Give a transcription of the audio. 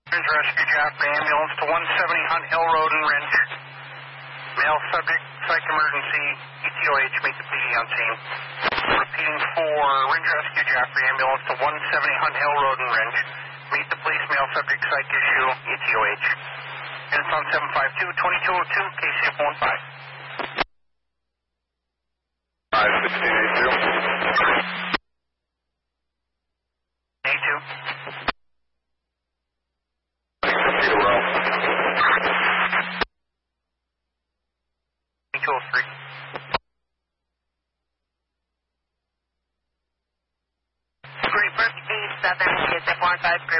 Rescue Joffrey ambulance to 170 Hunt Hill Road in Rinch. Male subject, psych emergency, ETOH, meet the PD on scene. Repeating for Rinch Rescue Joffrey ambulance to 170 Hunt Hill Road in Rinch. Meet the police, male subject, psych issue, ETOH. And it's on 752-2202, KCF 15. 51682. A2. A203. Great Bird 87, KCF 15.